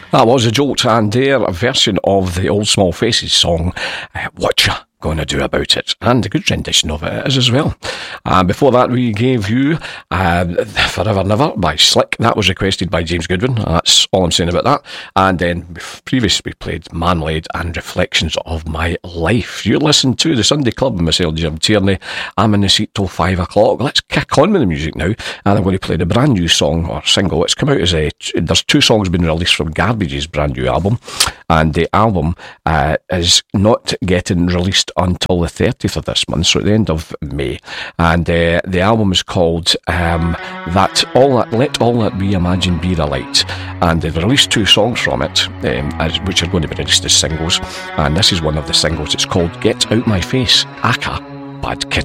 That was a Jolt and their version of the Old Small Faces song, What Ya Gonna Do About It, and a good rendition of it is as well. Before that we gave you Forever Never by Slick. That was requested by James Goodwin. That's all I'm saying about that. And then previously we played Man-Laid and Reflections of My Life. You listen to the Sunday Club with myself, Jim Tierney. I'm in the seat till 5 o'clock. Let's kick on with the music now, and I'm going to play the brand new song or single. It's come out as there's 2 songs been released from Garbage's brand new album, and the album is not getting released until the 30th of this month, so at the end of May. And the album is called Let All That We Imagine Be the Light, and they've released 2 songs from it, which are going to be released as singles, and this is one of the singles. It's called Get Out My Face, aka Bad Kid.